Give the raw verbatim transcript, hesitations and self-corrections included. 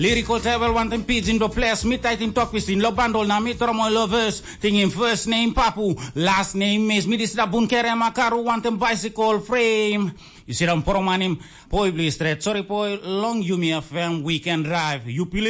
Lyrical table want him pids in the place, me tight him talk with in lo bandol na me tro my lovers. Thing him first name Papu, last name is me this da bun kere makaru want him bicycle frame. You see them poroman him poi please straight. Sorry poi long you me a fam weekend drive. You